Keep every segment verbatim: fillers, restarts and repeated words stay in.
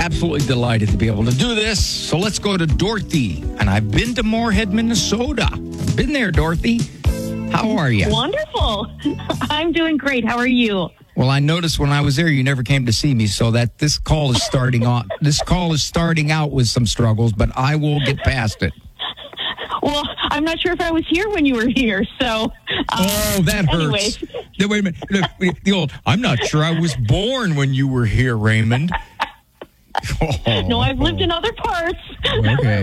absolutely delighted to be able to do this. So let's go to Dorothy. And I've been to Moorhead, Minnesota. I've been there, Dorothy. How are you? Wonderful. I'm doing great. How are you? Well, I noticed when I was there, you never came to see me, so that this call is starting on. This call is starting out with some struggles, but I will get past it. Well, I'm not sure if I was here when you were here, so. Uh, oh, that hurts. Anyways. No, wait a minute. Look, the old, I'm not sure I was born when you were here, Raymond. Oh. No, I've lived in other parts. Okay.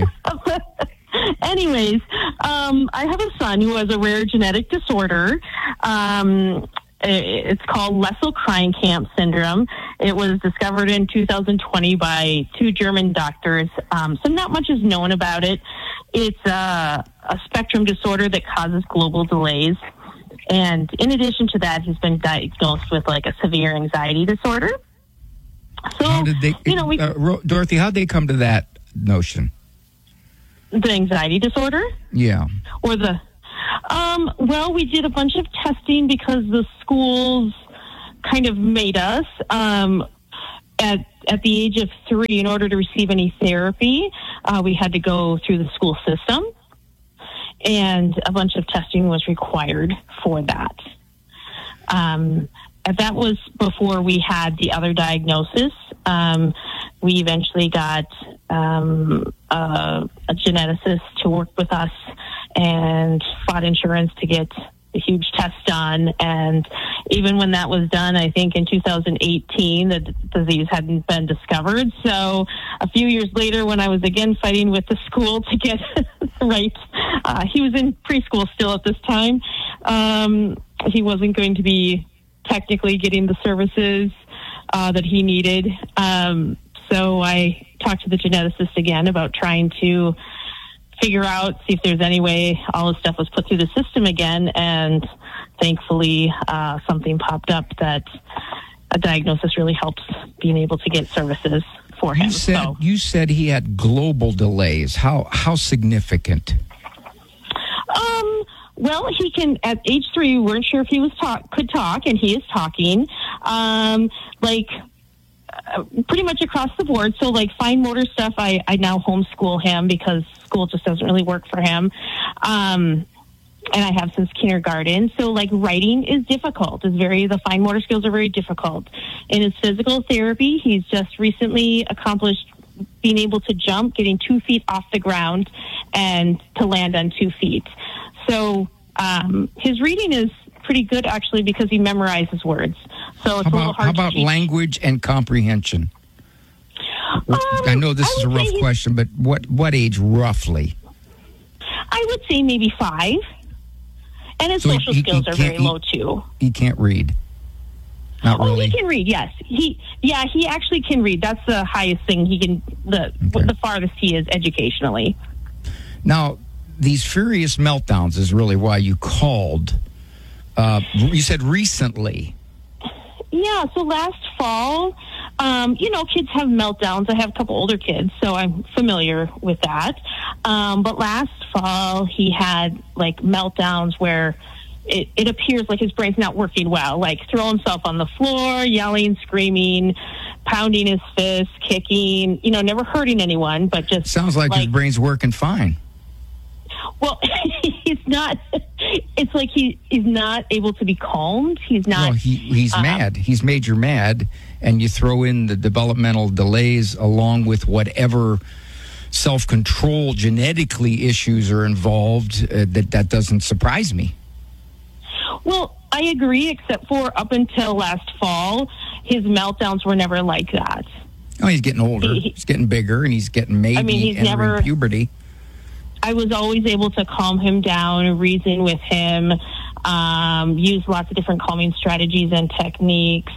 Anyways, um, I have a son who has a rare genetic disorder. Um, it's called Lessel-Kreinkamp syndrome. It was discovered in two thousand twenty by two German doctors. Um, so not much is known about it. It's a, a spectrum disorder that causes global delays. And in addition to that, he's been diagnosed with like a severe anxiety disorder. So, how did they, you know, we, uh, Dorothy, how did they come to that notion? The anxiety disorder? Yeah. Or the, um, well, we did a bunch of testing because the schools kind of made us, um, at, at the age of three, in order to receive any therapy, uh, we had to go through the school system, and a bunch of testing was required for that. Um, that was before we had the other diagnosis. Um, we eventually got um, a, a geneticist to work with us and fought insurance to get a huge test done. And even when that was done, I think in two thousand eighteen, the d- disease hadn't been discovered. So a few years later, when I was again fighting with the school to get right, uh, he was in preschool still at this time. Um, he wasn't going to be technically getting the services uh, that he needed. Um, so I talked to the geneticist again about trying to figure out, see if there's any way all this stuff was put through the system again. And thankfully, uh, something popped up that a diagnosis really helps being able to get services for him. You said, so, you said he had global delays. How, how significant? Um, well, he can, at age three, we weren't sure if he was talk, could talk, and he is talking. Um, like, uh, pretty much across the board. So, like, fine motor stuff, I, I now homeschool him because school just doesn't really work for him. Um, and I have since kindergarten. So, like, writing is difficult. It's very, the fine motor skills are very difficult. In his physical therapy, he's just recently accomplished being able to jump, getting two feet off the ground, and to land on two feet. So um, his reading is pretty good, actually, because he memorizes words. So it's how a little about, hard how about to teach. language and comprehension? Um, I know this I is a would rough say he- question, but what, what age roughly? I would say maybe five. And his So he- social he- he skills are can't- very he- low, too. He can't read. Not Oh, really. he can read, yes. He, yeah, he actually can read. That's the highest thing he can, the Okay. the farthest he is educationally. Now, these furious meltdowns is really why you called. Uh, you said recently. Yeah, so last fall, um, you know, kids have meltdowns. I have a couple older kids, so I'm familiar with that. Um, but last fall, he had, like, meltdowns where it, it appears like his brain's not working well, like throw himself on the floor, yelling, screaming, pounding his fist, kicking, you know, never hurting anyone, but just... Sounds like, like his brain's working fine. Well, he's not... It's like he is not able to be calmed. He's not... Well, he, he's um, mad. He's major mad, and you throw in the developmental delays along with whatever self-control genetically issues are involved. Uh, that that doesn't surprise me. Well, I agree, except for up until last fall, his meltdowns were never like that. Oh, he's getting older. He- he's getting bigger, and he's getting maybe I mean, he's entering never- puberty. I was always able to calm him down, reason with him, um, use lots of different calming strategies and techniques.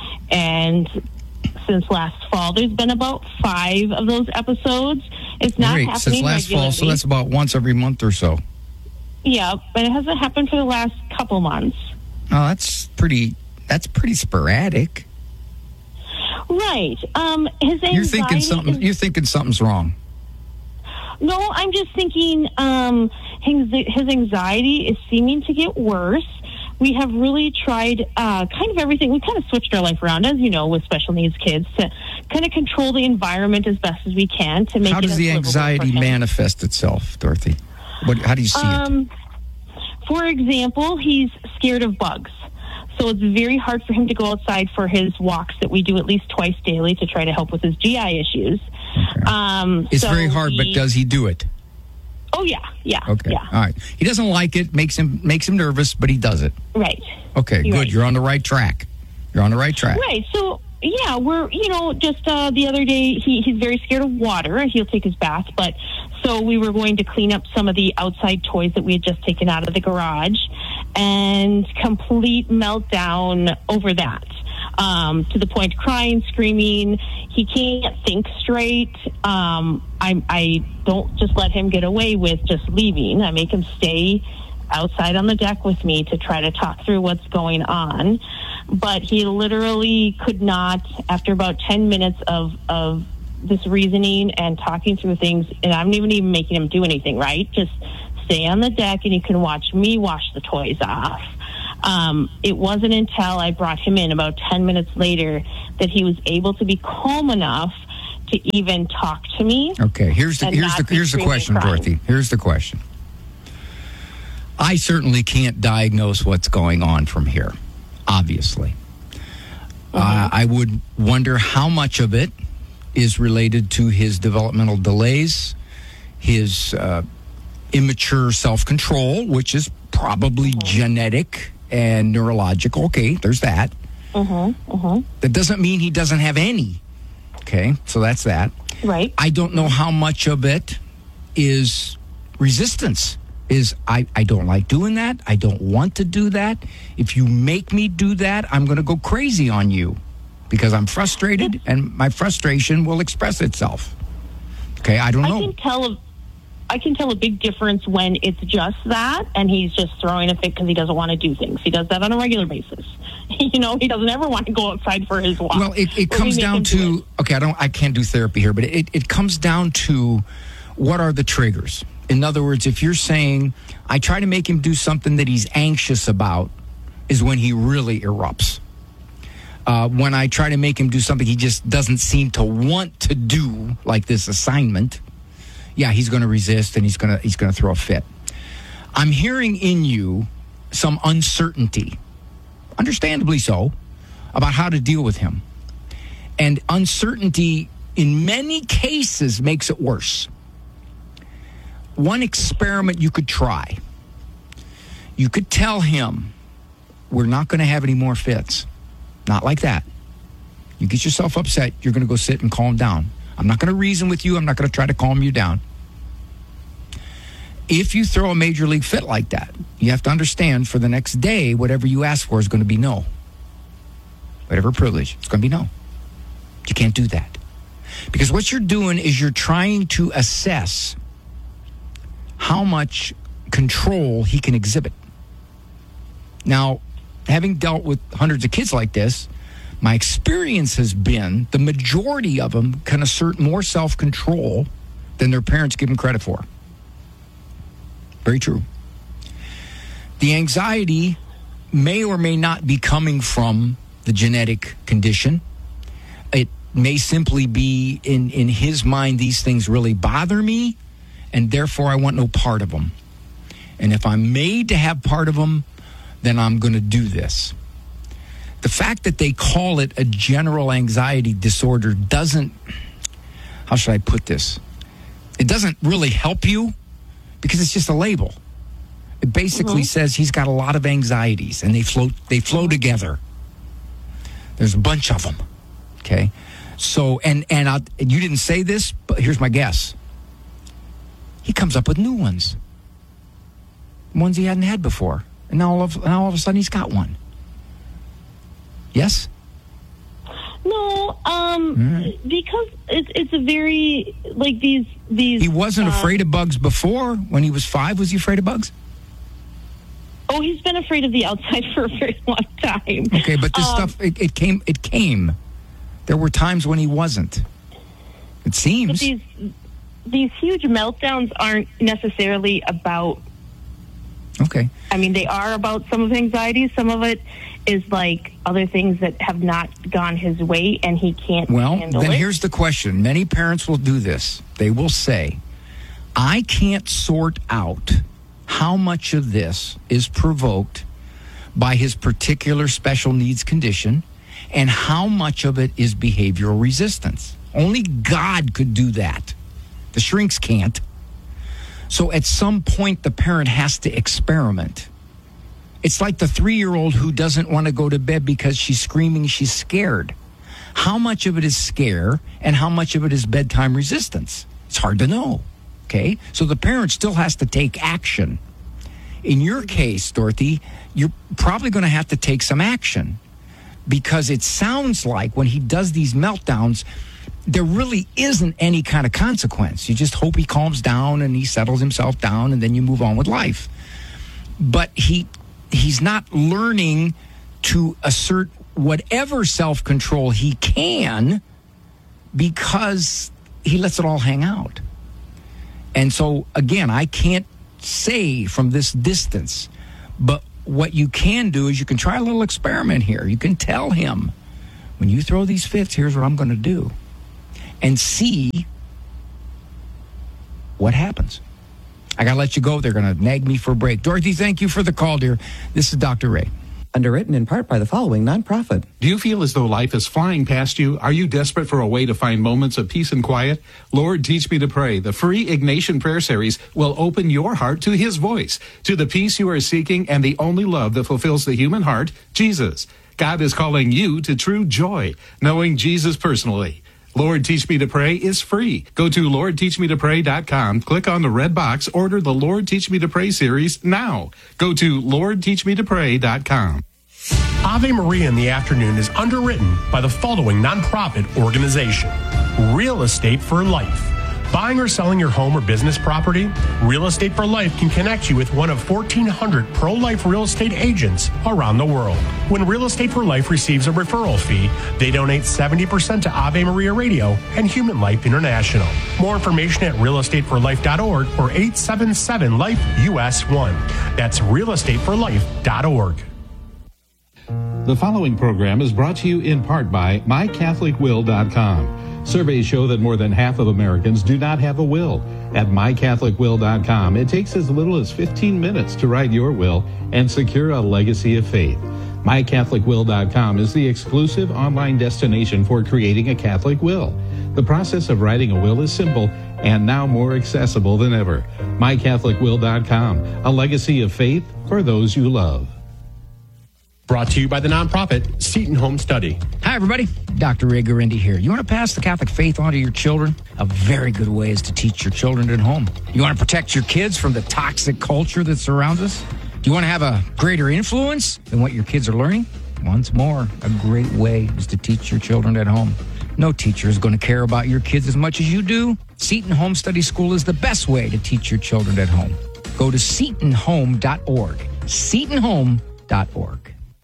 And since last fall, there's been about five of those episodes. It's not Great. happening Since last regularly. fall, so that's about once every month or so. Yeah, but it hasn't happened for the last couple months. Oh, that's pretty. That's pretty sporadic. Right. Um, his anxiety You're thinking something. is- You're thinking something's wrong. No, I'm just thinking um, his, his anxiety is seeming to get worse. We have really tried uh, kind of everything. We kind of switched our life around, as you know, with special needs kids, to kind of control the environment as best as we can to make How it does as the livable anxiety for him. manifest itself, Dorothy? What, how do you see it? Um, for example, he's scared of bugs. So it's very hard for him to go outside for his walks that we do at least twice daily to try to help with his G I issues. Okay. Um, It's so very hard, he, but does he do it? Oh, yeah, yeah, Okay, yeah. all right. He doesn't like it, makes him makes him nervous, but he does it. Right. Okay, You're good. right. You're on the right track. You're on the right track. Right. So, yeah, we're, you know, just uh, the other day, he, he's very scared of water. He'll take his bath. But so we were going to clean up some of the outside toys that we had just taken out of the garage, and complete meltdown over that. Um, to the point of crying, screaming. He can't think straight. Um, I, I don't just let him get away with just leaving. I make him stay outside on the deck with me to try to talk through what's going on. But he literally could not, after about ten minutes of, of this reasoning and talking through things, and I'm not even even making him do anything, right? Just stay on the deck and you can watch me wash the toys off. Um, it wasn't until I brought him in about ten minutes later that he was able to be calm enough to even talk to me. Okay, here's the and here's not the be here's the screaming question, and crying. Dorothy. Here's the question. I certainly can't diagnose what's going on from here, obviously. Uh, I would wonder how much of it is related to his developmental delays, his uh, immature self-control, which is probably genetic and neurological. Okay, there's that. Mm-hmm, mm-hmm. That doesn't mean he doesn't have any. Okay, so that's that. Right. I don't know how much of it is resistance. Is I, I don't like doing that. I don't want to do that. If you make me do that, I'm going to go crazy on you because I'm frustrated and my frustration will express itself. Okay, I don't I know. can tell a, I can tell a big difference when it's just that and he's just throwing a fit because he doesn't want to do things. He does that on a regular basis. You know, he doesn't ever want to go outside for his walk. Well, it, it Or we comes make down him do to, it. okay, I don't, I can't do therapy here, but it, it comes down to what are the triggers? In other words, if you're saying, I try to make him do something that he's anxious about, is when he really erupts. Uh, when I try to make him do something he just doesn't seem to want to do, like this assignment, yeah, he's going to resist and he's going to he's going to throw a fit. I'm hearing in you some uncertainty, understandably so, about how to deal with him. And uncertainty, in many cases, makes it worse. One experiment you could try. You could tell him, we're not going to have any more fits. Not like that. You get yourself upset, you're going to go sit and calm down. I'm not going to reason with you. I'm not going to try to calm you down. If you throw a major league fit like that, you have to understand for the next day, whatever you ask for is going to be no. Whatever privilege, it's going to be no. You can't do that. Because what you're doing is you're trying to assess how much control he can exhibit. Now, having dealt with hundreds of kids like this, my experience has been the majority of them can assert more self-control than their parents give them credit for. Very true. The anxiety may or may not be coming from the genetic condition. It may simply be in, in his mind, these things really bother me, and therefore I want no part of them. And if I'm made to have part of them, then I'm going to do this. The fact that they call it a general anxiety disorder doesn't, how should I put this? It doesn't really help you because it's just a label. It basically mm-hmm. says he's got a lot of anxieties and they float, they flow together. There's a bunch of them. Okay. So, and, and I, you didn't say this, but here's my guess. He comes up with new ones. Ones he hadn't had before. And now all of, now all of a sudden he's got one. Yes? No, um, right. because it's it's a very, like these... these. He wasn't uh, afraid of bugs before. When he was five, was he afraid of bugs? Oh, he's been afraid of the outside for a very long time. Okay, but this um, stuff, it, it came, it came. There were times when he wasn't. It seems. But these, these huge meltdowns aren't necessarily about... Okay. I mean, they are about some of the anxiety. Some of it is like other things that have not gone his way and he can't well, handle it. Well, then it. here's the question. Many parents will do this. They will say, I can't sort out how much of this is provoked by his particular special needs condition and how much of it is behavioral resistance. Only God could do that. The shrinks can't. So at some point, the parent has to experiment. It's like the three-year-old who doesn't want to go to bed because she's screaming she's scared. How much of it is scare and how much of it is bedtime resistance? It's hard to know, okay? So the parent still has to take action. In your case, Dorothy, you're probably going to have to take some action because it sounds like when he does these meltdowns, there really isn't any kind of consequence. You just hope he calms down and he settles himself down and then you move on with life. But he he's not learning to assert whatever self-control he can because he lets it all hang out. And so, again, I can't say from this distance, but what you can do is you can try a little experiment here. You can tell him, when you throw these fits, here's what I'm going to do. And see what happens. I got to let you go. They're going to nag me for a break. Dorothy, thank you for the call, dear. This is Doctor Ray. Underwritten in part by the following nonprofit. Do you feel as though life is flying past you? Are you desperate for a way to find moments of peace and quiet? Lord, Teach Me to Pray, the free Ignatian prayer series, will open your heart to his voice, to the peace you are seeking and the only love that fulfills the human heart, Jesus. God is calling you to true joy, knowing Jesus personally. Lord, Teach Me to Pray is free. Go to lord teach me to pray dot com, click on the red box, order the Lord Teach Me to Pray series now. Go to lord teach me to pray dot com. Ave Maria in the Afternoon is underwritten by the following nonprofit organization: Real Estate for Life. Buying or selling your home or business property? Real Estate for Life can connect you with one of fourteen hundred pro-life real estate agents around the world. When Real Estate for Life receives a referral fee, they donate seventy percent to Ave Maria Radio and Human Life International. More information at real estate for life dot org or eight seven seven life U S one. That's real estate for life dot org. The following program is brought to you in part by my catholic will dot com. Surveys show that more than half of Americans do not have a will. At my catholic will dot com, it takes as little as fifteen minutes to write your will and secure a legacy of faith. my catholic will dot com is the exclusive online destination for creating a Catholic will. The process of writing a will is simple and now more accessible than ever. my catholic will dot com, a legacy of faith for those you love. Brought to you by the nonprofit Seton Home Study. Hi, everybody. Doctor Ray Guarendi here. You want to pass the Catholic faith on to your children? A very good way is to teach your children at home. You want to protect your kids from the toxic culture that surrounds us? Do you want to have a greater influence than what your kids are learning? Once more, a great way is to teach your children at home. No teacher is going to care about your kids as much as you do. Seton Home Study School is the best way to teach your children at home. Go to seton home dot org. seton home dot org.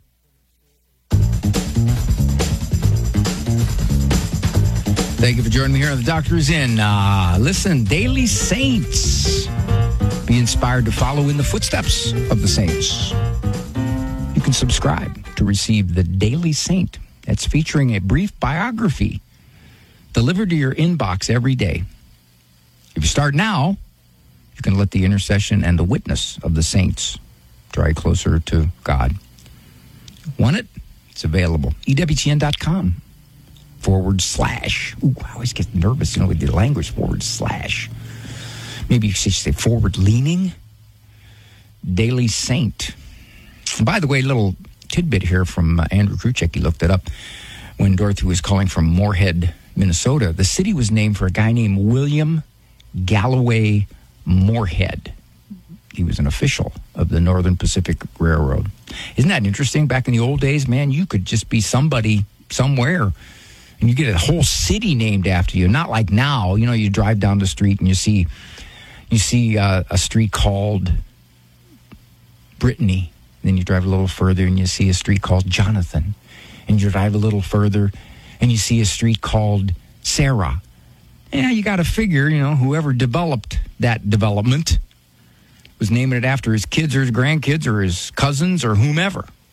Thank you for joining me here on The Doctor Is In. Uh, listen, Daily Saints. Be inspired to follow in the footsteps of the saints. You can subscribe to receive The Daily Saint. That's featuring a brief biography delivered to your inbox every day. If you start now, you can let the intercession and the witness of the saints draw you closer to God. Want it? It's available. E W T N dot com. Forward slash. Ooh, I always get nervous, you know, with the language forward slash. Maybe you should say forward leaning. Daily Saint. And by the way, little tidbit here from uh, Andrew Kruchek. He looked it up when Dorothy was calling from Moorhead, Minnesota. The city was named for a guy named William Galloway Moorhead. He was an official of the Northern Pacific Railroad. Isn't that interesting? Back in the old days, man, you could just be somebody somewhere and you get a whole city named after you. Not like now, you know, you drive down the street and you see you see uh, a street called Brittany. Then you drive a little further and you see a street called Jonathan. And you drive a little further and you see a street called Sarah. Yeah, you got to figure, you know, whoever developed that development was naming it after his kids or his grandkids or his cousins or whomever.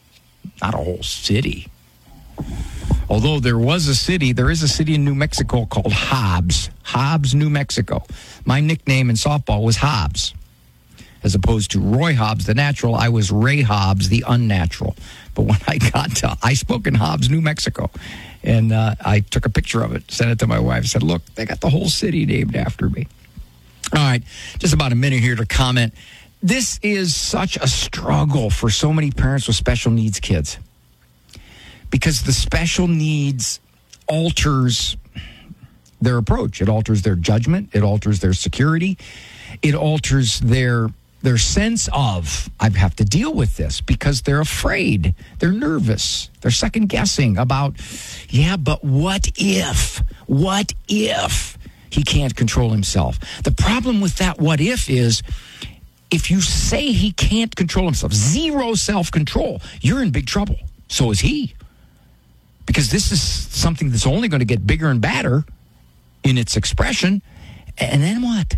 not a whole city. Although there was a city, there is a city in New Mexico called Hobbs. Hobbs, New Mexico. My nickname in softball was Hobbs. As opposed to Roy Hobbs, the natural, I was Ray Hobbs, the unnatural. But when I got to, I spoke in Hobbs, New Mexico. And uh, I took a picture of it, sent it to my wife, said, look, they got the whole city named after me. All right, just about a minute here to comment. This is such a struggle for so many parents with special needs kids. Because the special needs alters their approach. It alters their judgment. It alters their security. It alters their their sense of, I have to deal with this, because they're afraid. They're nervous. They're second guessing about, yeah, but what if? What if he can't control himself? The problem with that what if is, if you say he can't control himself, zero self-control, you're in big trouble. So is he. Because this is something that's only going to get bigger and badder in its expression. And then what?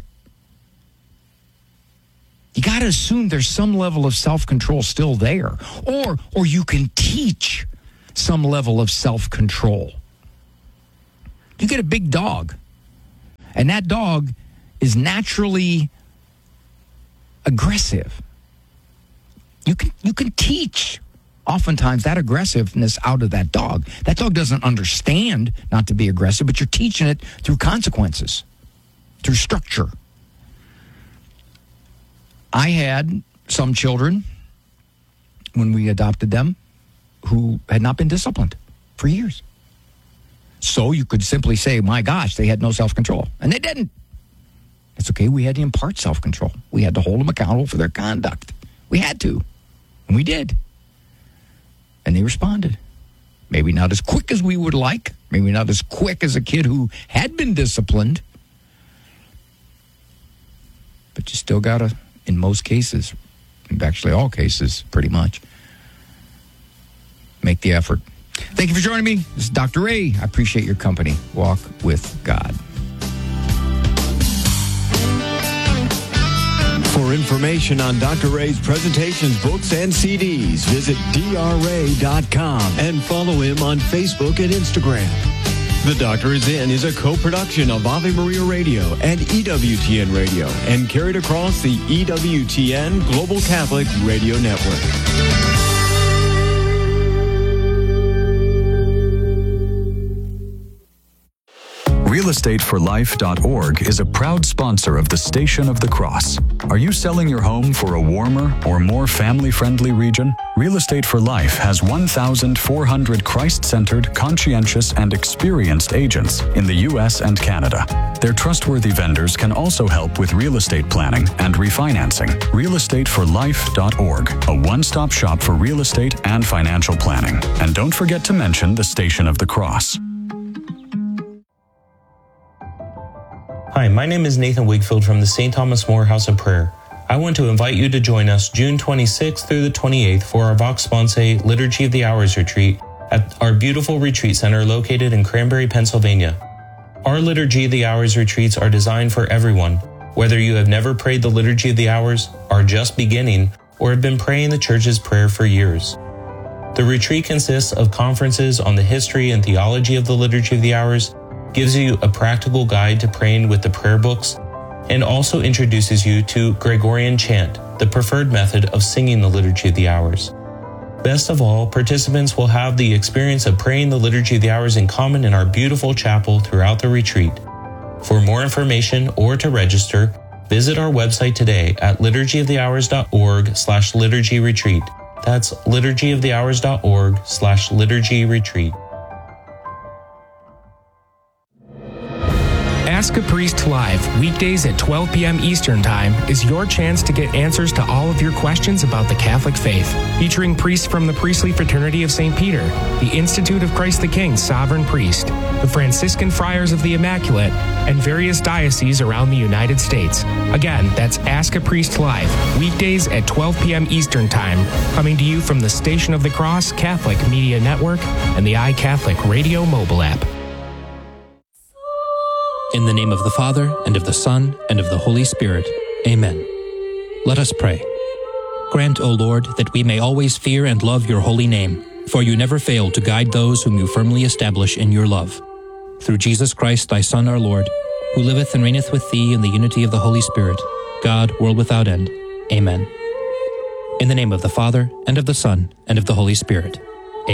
You got to assume there's some level of self-control still there. Or, or you can teach some level of self-control. You get a big dog, and that dog is naturally aggressive. You can, you can teach oftentimes that aggressiveness out of that dog. That dog doesn't understand not to be aggressive, but you're teaching it through consequences, through structure. I had some children, when we adopted them, who had not been disciplined for years. So you could simply say, my gosh, they had no self-control. And they didn't. It's okay. We had to impart self-control. We had to hold them accountable for their conduct. We had to. And we did. And they responded. Maybe not as quick as we would like. Maybe not as quick as a kid who had been disciplined. But you still got to, in most cases, actually all cases, pretty much, make the effort. Thank you for joining me. This is Doctor Ray. I appreciate your company. Walk with God. For information on Doctor Ray's presentations, books, and C Ds, visit D R ray dot com and follow him on Facebook and Instagram. The Doctor Is In is a co-production of Ave Maria Radio and E W T N Radio and carried across the E W T N Global Catholic Radio Network. real estate for life dot org is a proud sponsor of the Station of the Cross. Are you selling your home for a warmer or more family-friendly region? Real Estate for Life has one thousand four hundred Christ-centered, conscientious, and experienced agents in the U S and Canada. Their trustworthy vendors can also help with real estate planning and refinancing. real estate for life dot org, a one-stop shop for real estate and financial planning. And don't forget to mention the Station of the Cross. Hi, my name is Nathan Wakefield from the Saint Thomas More House of Prayer. I want to invite you to join us June twenty-sixth through the twenty-eighth for our Vox Sponsae Liturgy of the Hours retreat at our beautiful retreat center located in Cranberry, Pennsylvania. Our Liturgy of the Hours retreats are designed for everyone, whether you have never prayed the Liturgy of the Hours, are just beginning, or have been praying the Church's prayer for years. The retreat consists of conferences on the history and theology of the Liturgy of the Hours, gives you a practical guide to praying with the prayer books, and also introduces you to Gregorian chant, the preferred method of singing the Liturgy of the Hours. Best of all, participants will have the experience of praying the Liturgy of the Hours in common in our beautiful chapel throughout the retreat. For more information or to register, visit our website today at liturgy of the hours dot org slash liturgy retreat. That's liturgy of the hours dot org slash liturgy retreat. Ask a Priest Live, weekdays at twelve p.m. Eastern Time, is your chance to get answers to all of your questions about the Catholic faith. Featuring priests from the Priestly Fraternity of Saint Peter, the Institute of Christ the King Sovereign Priest, the Franciscan Friars of the Immaculate, and various dioceses around the United States. Again, that's Ask a Priest Live, weekdays at twelve p.m. Eastern Time, coming to you from the Station of the Cross Catholic Media Network and the iCatholic Radio mobile app. In the name of the Father, and of the Son, and of the Holy Spirit. Amen. Let us pray. grant, O Lord, that we may always fear and love your holy name, for you never fail to guide those whom you firmly establish in your love. Through Jesus Christ, thy Son, our Lord, who liveth and reigneth with thee in the unity of the Holy Spirit, God, world without end. Amen. In the name of the Father, and of the Son, and of the Holy Spirit.